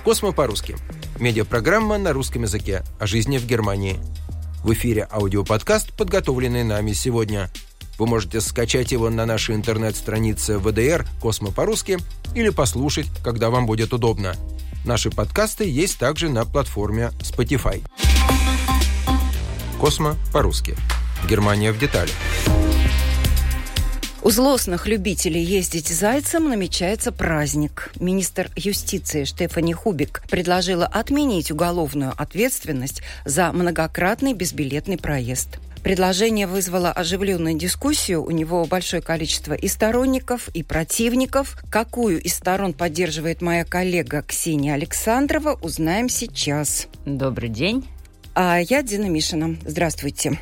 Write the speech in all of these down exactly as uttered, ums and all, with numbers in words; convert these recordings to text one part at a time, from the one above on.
«Космо по-русски». Медиапрограмма на русском языке о жизни в Германии. В эфире аудиоподкаст, подготовленный нами сегодня. Вы можете скачать его на нашей интернет-странице вэ дэ эр «Космо по-русски» или послушать, когда вам будет удобно. Наши подкасты есть также на платформе Spotify. «Космо по-русски». Германия в деталях. У злостных любителей ездить зайцем намечается праздник. Министр юстиции Штефани Хубик предложила отменить уголовную ответственность за многократный безбилетный проезд. Предложение вызвало оживленную дискуссию. У него большое количество и сторонников, и противников. Какую из сторон поддерживает моя коллега Ксения Александрова, узнаем сейчас. Добрый день. А я Дина Мишина. Здравствуйте.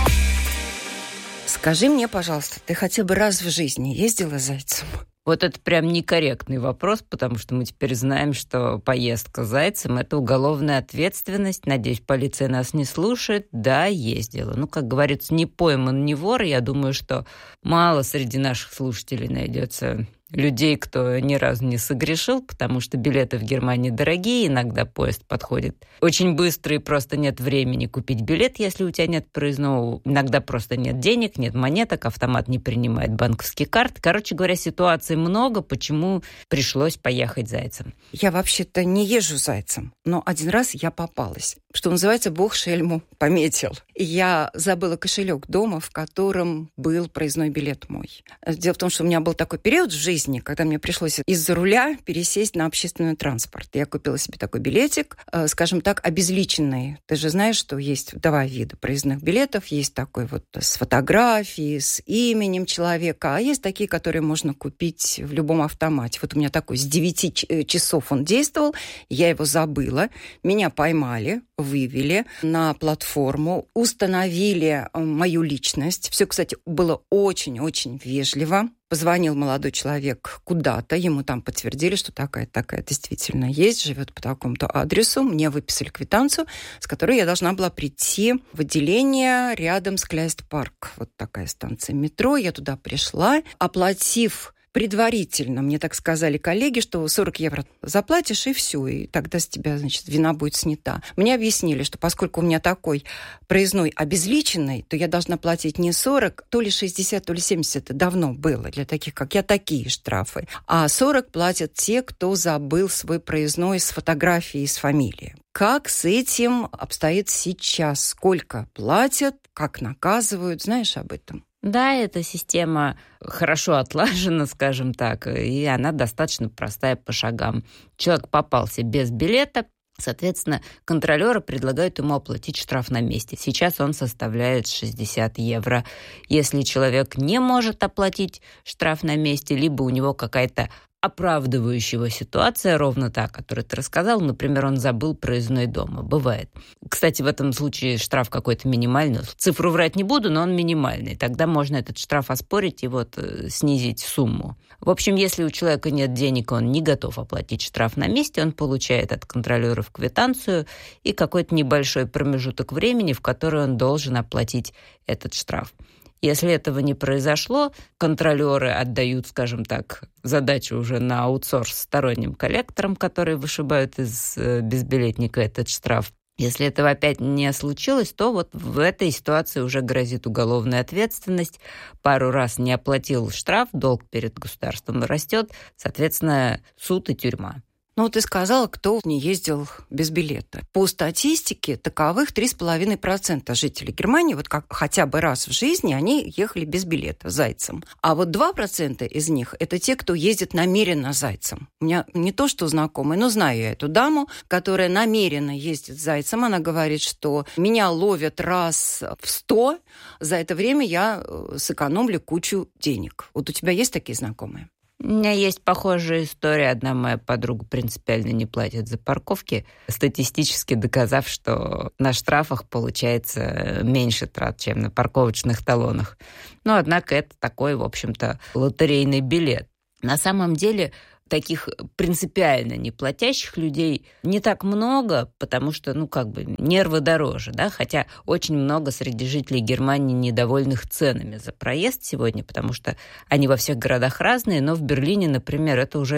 Скажи мне, пожалуйста, ты хотя бы раз в жизни ездила зайцем? Вот это прям некорректный вопрос, потому что мы теперь знаем, что поездка зайцем – это уголовная ответственность. Надеюсь, полиция нас не слушает. Да, ездила. Ну, как говорится, не пойман, не вор. Я думаю, что мало среди наших слушателей найдется людей, кто ни разу не согрешил, потому что билеты в Германии дорогие, иногда поезд подходит очень быстро, и просто нет времени купить билет, если у тебя нет проездного. Иногда просто нет денег, нет монеток, автомат не принимает банковские карты. Короче говоря, ситуаций много, почему пришлось поехать зайцем. Я вообще-то не езжу зайцем, но один раз я попалась. Что называется, Бог шельму пометил. И я забыла кошелек дома, в котором был проездной билет мой. Дело в том, что у меня был такой период в жизни, когда мне пришлось из-за руля пересесть на общественный транспорт. Я купила себе такой билетик, скажем так, обезличенный. Ты же знаешь, что есть два вида проездных билетов. Есть такой вот с фотографией, с именем человека, а есть такие, которые можно купить в любом автомате. Вот у меня такой с девяти часов он действовал, я его забыла, меня поймали, вывели на платформу, установили мою личность. Все, кстати, было очень-очень вежливо. Позвонил молодой человек куда-то, ему там подтвердили, что такая-такая действительно есть, живет по такому-то адресу. Мне выписали квитанцию, с которой я должна была прийти в отделение рядом с Кляйст-парк. Вот такая станция метро. Я туда пришла, оплатив предварительно, мне так сказали коллеги, что сорок евро заплатишь, и все, и тогда с тебя, значит, вина будет снята. Мне объяснили, что поскольку у меня такой проездной обезличенный, то я должна платить не сорок, то ли шестьдесят, то ли семьдесят, это давно было для таких, как я, такие штрафы. А сорок платят те, кто забыл свой проездной с фотографией, с фамилией. Как с этим обстоит сейчас? Сколько платят? Как наказывают? Знаешь об этом? Да, эта система хорошо отлажена, скажем так, и она достаточно простая по шагам. Человек попался без билета, соответственно, контролеры предлагают ему оплатить штраф на месте. Сейчас он составляет шестьдесят евро. Если человек не может оплатить штраф на месте, либо у него какая-то оправдывающего ситуация, ровно та, которую ты рассказал. Например, он забыл проездной дома. Бывает. Кстати, в этом случае штраф какой-то минимальный. Цифру врать не буду, но он минимальный. Тогда можно этот штраф оспорить и вот снизить сумму. В общем, если у человека нет денег, он не готов оплатить штраф на месте, он получает от контролеров квитанцию и какой-то небольшой промежуток времени, в который он должен оплатить этот штраф. Если этого не произошло, контролеры отдают, скажем так, задачу уже на аутсорс сторонним коллекторам, которые вышибают из безбилетника этот штраф. Если этого опять не случилось, то вот в этой ситуации уже грозит уголовная ответственность. Пару раз не оплатил штраф, долг перед государством растет, соответственно, суд и тюрьма. Ну, ты сказала, кто не ездил без билета. По статистике, таковых три с половиной процента жителей Германии, вот как хотя бы раз в жизни, они ехали без билета зайцем. А вот два процента из них – это те, кто ездит намеренно зайцем. У меня не то, что знакомые, но знаю я эту даму, которая намеренно ездит зайцем. Она говорит, что меня ловят раз в сто, за это время я сэкономлю кучу денег. Вот у тебя есть такие знакомые? У меня есть похожая история. Одна моя подруга принципиально не платит за парковки, статистически доказав, что на штрафах получается меньше трат, чем на парковочных талонах. Но, однако, это такой, в общем-то, лотерейный билет. На самом деле, таких принципиально неплатящих людей не так много, потому что, ну, как бы, нервы дороже, да, хотя очень много среди жителей Германии недовольных ценами за проезд сегодня, потому что они во всех городах разные, но в Берлине, например, это уже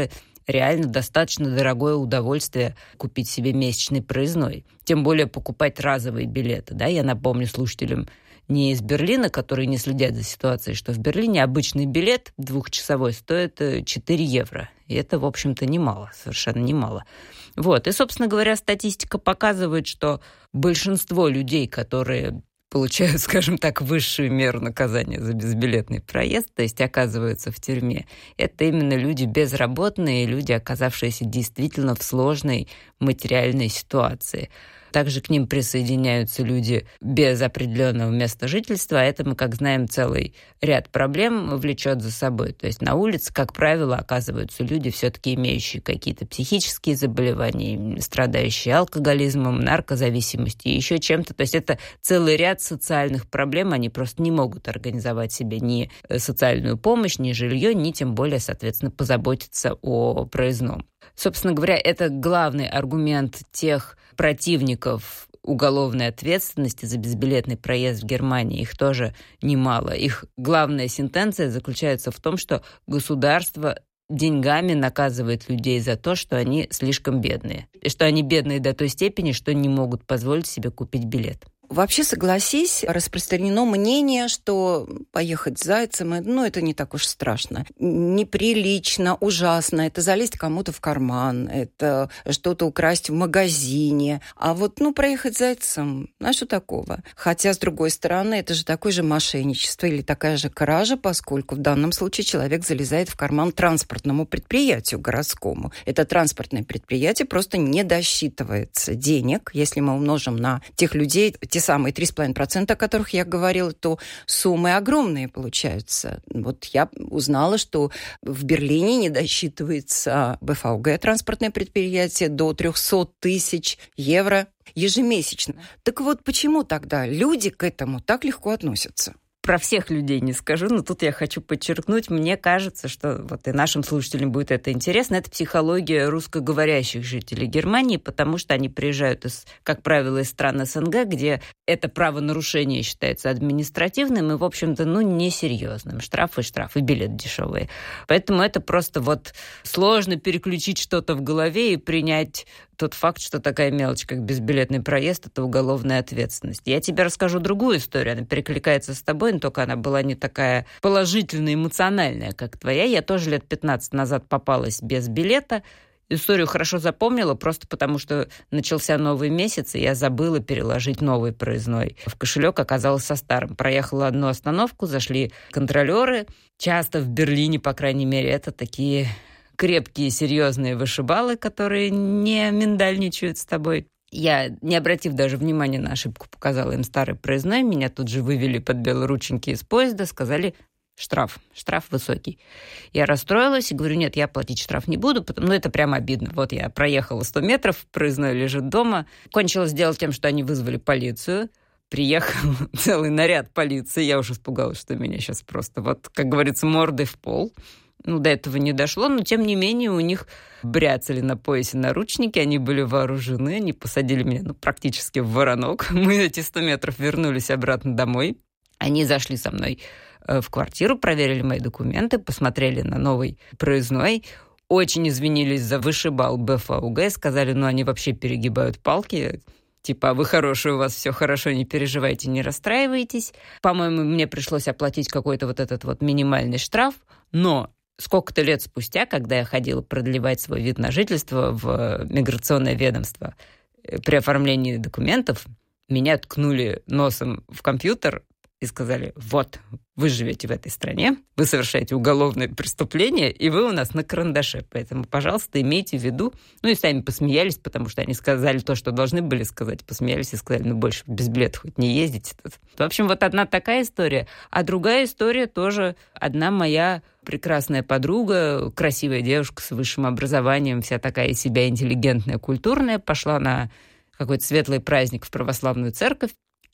реально достаточно дорогое удовольствие купить себе месячный проездной. Тем более покупать разовые билеты. Да? Я напомню слушателям не из Берлина, которые не следят за ситуацией, что в Берлине обычный билет двухчасовой стоит четыре евро. И это, в общем-то, немало, совершенно немало. Вот. И, собственно говоря, статистика показывает, что большинство людей, которые получают, скажем так, высшую меру наказания за безбилетный проезд, то есть оказываются в тюрьме, это именно люди безработные, люди, оказавшиеся действительно в сложной материальной ситуации. Также к ним присоединяются люди без определенного места жительства, а это, мы, как знаем, целый ряд проблем влечет за собой. То есть на улице, как правило, оказываются люди, все-таки имеющие какие-то психические заболевания, страдающие алкоголизмом, наркозависимостью и еще чем-то. То есть это целый ряд социальных проблем, они просто не могут организовать себе ни социальную помощь, ни жилье, ни тем более, соответственно, позаботиться о проездном. Собственно говоря, это главный аргумент тех противников уголовной ответственности за безбилетный проезд в Германии. Их тоже немало. Их главная сентенция заключается в том, что государство деньгами наказывает людей за то, что они слишком бедные. И что они бедные до той степени, что не могут позволить себе купить билет. Вообще, согласись, распространено мнение, что поехать с зайцем, ну, это не так уж страшно. Неприлично, ужасно. Это залезть кому-то в карман, это что-то украсть в магазине. А вот, ну, проехать зайцем, а что такого? Хотя, с другой стороны, это же такое же мошенничество или такая же кража, поскольку в данном случае человек залезает в карман транспортному предприятию городскому. Это транспортное предприятие просто не досчитывается денег. Если мы умножим на тех людей, те самые три с половиной процента, о которых я говорила, то суммы огромные получаются. Вот я узнала, что в Берлине не досчитывается бэ эф гэ, транспортное предприятие, до триста тысяч евро ежемесячно. Так вот, почему тогда люди к этому так легко относятся? Про всех людей не скажу, но тут я хочу подчеркнуть, мне кажется, что вот и нашим слушателям будет это интересно, это психология русскоговорящих жителей Германии, потому что они приезжают, из, как правило, из стран эс эн гэ, где это правонарушение считается административным и, в общем-то, ну, несерьезным. Штрафы, штрафы, билет дешевые. Поэтому это просто вот сложно переключить что-то в голове и принять тот факт, что такая мелочь, как безбилетный проезд, это уголовная ответственность. Я тебе расскажу другую историю, она перекликается с тобой, но только она была не такая положительная, эмоциональная, как твоя. Я тоже лет пятнадцать назад попалась без билета. Историю хорошо запомнила, просто потому что начался новый месяц, и я забыла переложить новый проездной в кошелек, оказалось со старым. Проехала одну остановку, зашли контролеры. Часто в Берлине, по крайней мере, это такие крепкие, серьезные вышибалы, которые не миндальничают с тобой. Я, не обратив даже внимания на ошибку, показала им старый проездной, меня тут же вывели под белорученьки из поезда, сказали: штраф, штраф высокий. Я расстроилась и говорю: нет, я платить штраф не буду, потому, ну, это прям обидно. Вот я проехала сто метров, проездной лежит дома. Кончилось дело тем, что они вызвали полицию. Приехал целый наряд полиции. Я уже испугалась, что меня сейчас просто, вот, как говорится, мордой в пол. Ну, до этого не дошло, но, тем не менее, у них бряцали на поясе наручники, они были вооружены, они посадили меня, ну, практически в воронок. Мы эти сто метров вернулись обратно домой. Они зашли со мной в квартиру, проверили мои документы, посмотрели на новый проездной, очень извинились за вышибал бэ эф гэ, сказали, ну, они вообще перегибают палки, типа, вы хороший, у вас все хорошо, не переживайте, не расстраивайтесь. По-моему, мне пришлось оплатить какой-то вот этот вот минимальный штраф, но сколько-то лет спустя, когда я ходила продлевать свой вид на жительство в миграционное ведомство, при оформлении документов меня ткнули носом в компьютер и сказали: вот, вы живете в этой стране, вы совершаете уголовное преступление, и вы у нас на карандаше. Поэтому, пожалуйста, имейте в виду. Ну и сами посмеялись, потому что они сказали то, что должны были сказать. Посмеялись и сказали: ну больше без билета хоть не ездите. В общем, вот одна такая история. А другая история тоже. Одна моя прекрасная подруга, красивая девушка с высшим образованием, вся такая из себя интеллигентная, культурная, пошла на какой-то светлый праздник в православную церковь.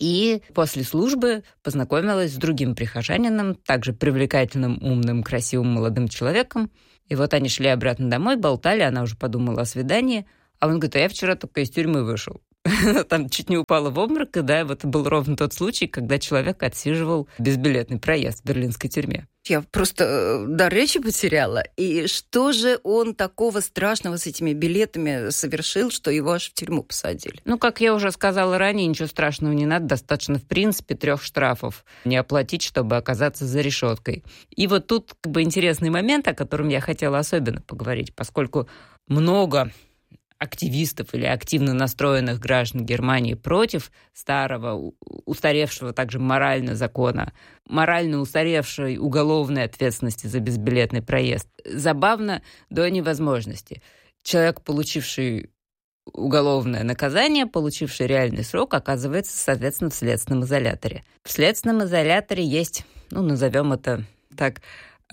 И после службы познакомилась с другим прихожанином, также привлекательным, умным, красивым молодым человеком. И вот они шли обратно домой, болтали, она уже подумала о свидании. А он говорит: а я вчера только из тюрьмы вышел. Там чуть не упала в обморок, и да, вот был ровно тот случай, когда человек отсиживал безбилетный проезд в берлинской тюрьме. Я просто дар речи потеряла. И что же он такого страшного с этими билетами совершил, что его аж в тюрьму посадили? Ну, как я уже сказала ранее, ничего страшного не надо. Достаточно, в принципе, трех штрафов не оплатить, чтобы оказаться за решеткой. И вот тут как бы интересный момент, о котором я хотела особенно поговорить, поскольку много активистов или активно настроенных граждан Германии против старого, устаревшего также морально закона, морально устаревшей уголовной ответственности за безбилетный проезд. Забавно до невозможности. Человек, получивший уголовное наказание, получивший реальный срок, оказывается, соответственно, в следственном изоляторе. В следственном изоляторе есть, ну, назовем это так,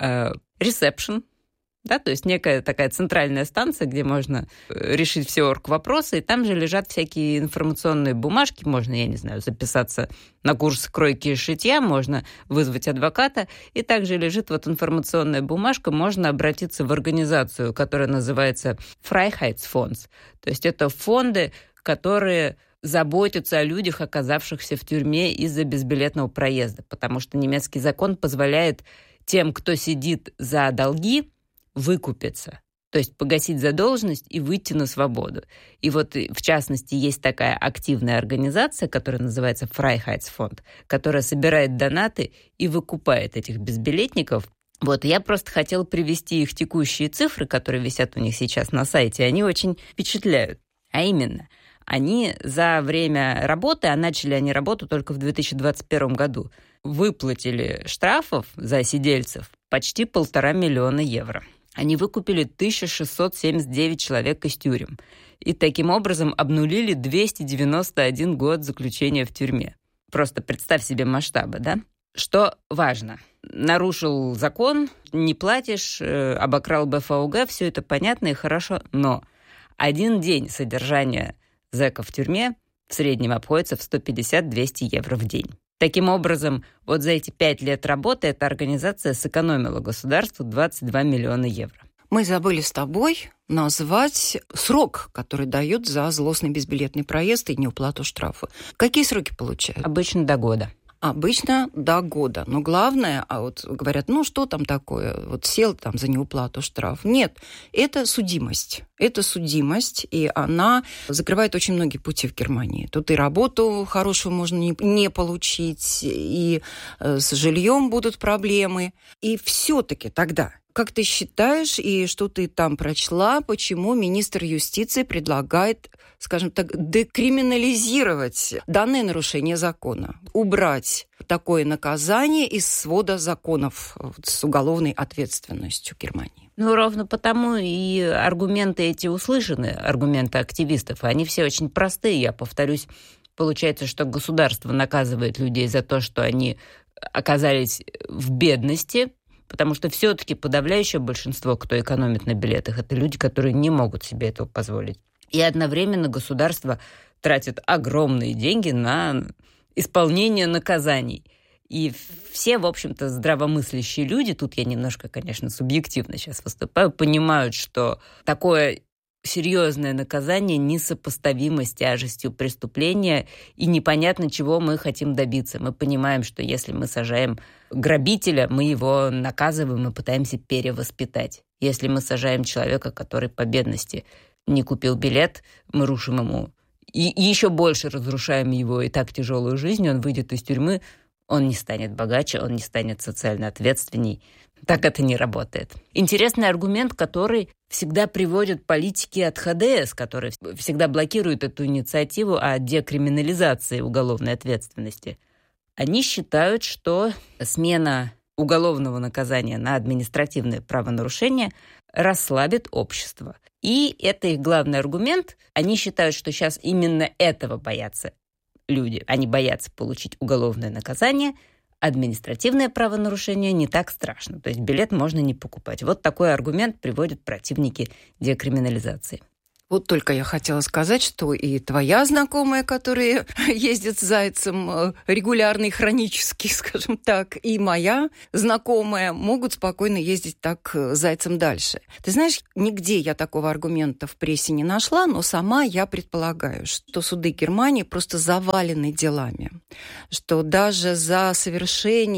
ресепшн, да, то есть некая такая центральная станция, где можно решить все орг-вопросы, и там же лежат всякие информационные бумажки, можно, я не знаю, записаться на курс кройки и шитья, можно вызвать адвоката, и также лежит вот информационная бумажка, можно обратиться в организацию, которая называется Freiheitsfonds, то есть это фонды, которые заботятся о людях, оказавшихся в тюрьме из-за безбилетного проезда, потому что немецкий закон позволяет тем, кто сидит за долги, выкупиться, то есть погасить задолженность и выйти на свободу. И вот, в частности, есть такая активная организация, которая называется Freiheitsfonds, которая собирает донаты и выкупает этих безбилетников. Вот, я просто хотела привести их текущие цифры, которые висят у них сейчас на сайте, они очень впечатляют. А именно, они за время работы, а начали они работу только в две тысячи двадцать первом году, выплатили штрафов за сидельцев почти полтора миллиона евро. Они выкупили тысяча шестьсот семьдесят девять человек из тюрем и таким образом обнулили двести девяносто один год заключения в тюрьме. Просто представь себе масштабы, да? Что важно? Нарушил закон, не платишь, обокрал БФУГ, все это понятно и хорошо, но один день содержания зэка в тюрьме в среднем обходится в сто пятьдесят - двести евро в день. Таким образом, вот за эти пять лет работы эта организация сэкономила государству двадцать два миллиона евро. Мы забыли с тобой назвать срок, который дают за злостный безбилетный проезд и неуплату штрафа. Какие сроки получают? Обычно до года. Обычно до года. Но главное, а вот говорят, ну что там такое, вот сел там за неуплату штраф. Нет, это судимость. Это судимость, и она закрывает очень многие пути в Германии. Тут и работу хорошую можно не, не получить, и э, с жильем будут проблемы. И все-таки тогда, как ты считаешь, и что ты там прочла, почему министр юстиции предлагает, скажем так, декриминализировать данное нарушение закона, убрать такое наказание из свода законов с уголовной ответственностью Германии? Ну, ровно потому и аргументы эти услышаны, аргументы активистов, они все очень простые, я повторюсь. Получается, что государство наказывает людей за то, что они оказались в бедности, потому что все-таки подавляющее большинство, кто экономит на билетах, это люди, которые не могут себе этого позволить. И одновременно государство тратит огромные деньги на исполнение наказаний. И все, в общем-то, здравомыслящие люди, тут я немножко, конечно, субъективно сейчас выступаю, понимают, что такое серьезное наказание несопоставимо с тяжестью преступления, и непонятно, чего мы хотим добиться. Мы понимаем, что если мы сажаем грабителя, мы его наказываем и пытаемся перевоспитать. Если мы сажаем человека, который по бедности не купил билет, мы рушим ему и еще больше разрушаем его и так тяжелую жизнь, он выйдет из тюрьмы, он не станет богаче, он не станет социально ответственней. Так это не работает. Интересный аргумент, который всегда приводят политики от ха дэ эс, которые всегда блокируют эту инициативу о декриминализации уголовной ответственности. Они считают, что смена уголовного наказания на административное правонарушение расслабит общество. И это их главный аргумент. Они считают, что сейчас именно этого боятся люди. Они боятся получить уголовное наказание. Административное правонарушение не так страшно. То есть билет можно не покупать. Вот такой аргумент приводят противники декриминализации. Вот только я хотела сказать, что и твоя знакомая, которая ездит с зайцем регулярно и хронически, скажем так, и моя знакомая могут спокойно ездить так зайцем дальше. Ты знаешь, нигде я такого аргумента в прессе не нашла, но сама я предполагаю, что суды Германии просто завалены делами, что даже за совершение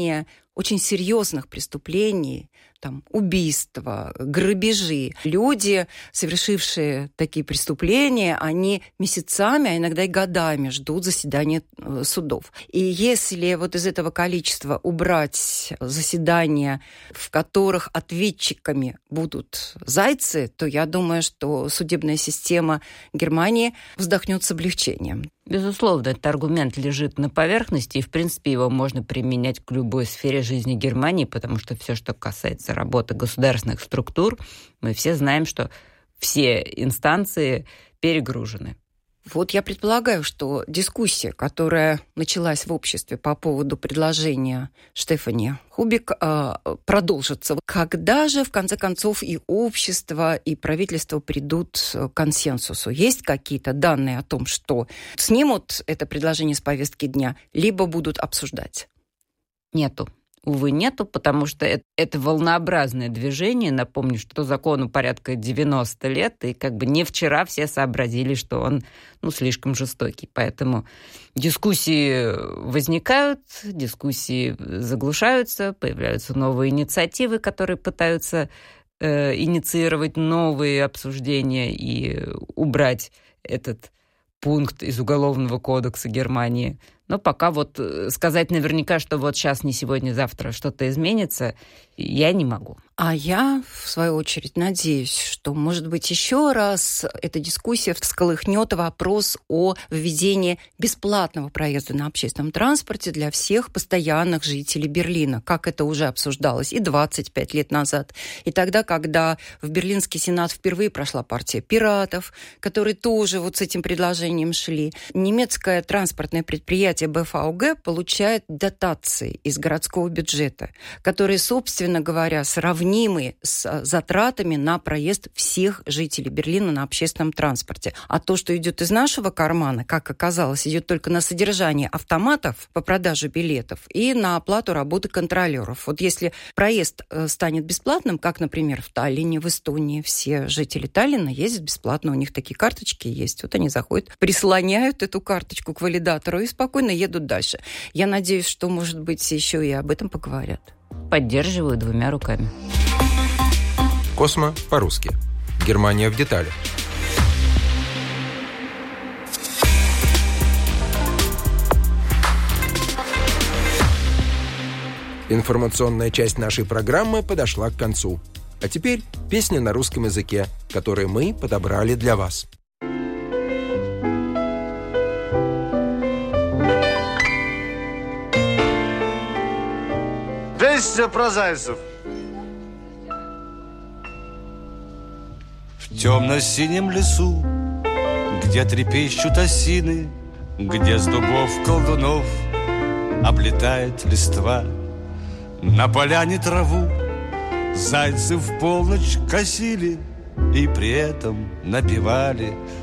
очень серьезных преступлений, там, убийства, грабежи. Люди, совершившие такие преступления, они месяцами, а иногда и годами ждут заседания судов. И если вот из этого количества убрать заседания, в которых ответчиками будут зайцы, то я думаю, что судебная система Германии вздохнет с облегчением. Безусловно, этот аргумент лежит на поверхности, и, в принципе, его можно применять к любой сфере жизни Германии, потому что все, что касается работы государственных структур, мы все знаем, что все инстанции перегружены. Вот я предполагаю, что дискуссия, которая началась в обществе по поводу предложения Штефани Хубик, продолжится. Когда же, в конце концов, и общество, и правительство придут к консенсусу? Есть какие-то данные о том, что снимут это предложение с повестки дня, либо будут обсуждать? Нету. Увы, нету, потому что это, это волнообразное движение. Напомню, что закону порядка девяносто лет, и как бы не вчера все сообразили, что он ну, слишком жестокий. Поэтому дискуссии возникают, дискуссии заглушаются, появляются новые инициативы, которые пытаются э, инициировать новые обсуждения и убрать этот пункт из Уголовного кодекса Германии. Но пока вот сказать наверняка, что вот сейчас, не сегодня, завтра что-то изменится, я не могу. А я, в свою очередь, надеюсь, что, может быть, еще раз эта дискуссия всколыхнет вопрос о введении бесплатного проезда на общественном транспорте для всех постоянных жителей Берлина, как это уже обсуждалось и двадцать пять лет назад. И тогда, когда в Берлинский сенат впервые прошла партия пиратов, которые тоже вот с этим предложением шли. Немецкое транспортное предприятие бэ эф а гэ получает дотации из городского бюджета, которые, собственно говоря, сравнимы с затратами на проезд всех жителей Берлина на общественном транспорте. А то, что идет из нашего кармана, как оказалось, идет только на содержание автоматов по продаже билетов и на оплату работы контролеров. Вот если проезд станет бесплатным, как, например, в Таллине, в Эстонии, все жители Таллина ездят бесплатно, у них такие карточки есть. Вот они заходят, прислоняют эту карточку к валидатору и спокойно едут дальше. Я надеюсь, что, может быть, еще и об этом поговорят. Поддерживаю двумя руками. Космо по-русски. Германия в деталях. Информационная часть нашей программы подошла к концу. А теперь песня на русском языке, которую мы подобрали для вас. Песня про зайцев. В темно-синем лесу, где трепещут осины, где с дубов колдунов облетает листва, на поляне траву зайцы в полночь косили и при этом напевали